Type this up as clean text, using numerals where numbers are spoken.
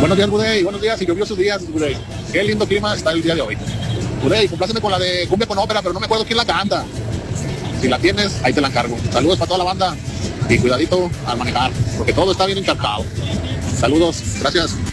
Buenos días, Gudey. Buenos días y lluviosos días, Gudey. Qué lindo clima está el día de hoy. Gudey, compláceme con la de Cumbia con Ópera, pero no me acuerdo quién la canta. Si la tienes, ahí te la encargo. Saludos para toda la banda y cuidadito al manejar, porque todo está bien encharcado. Saludos, gracias.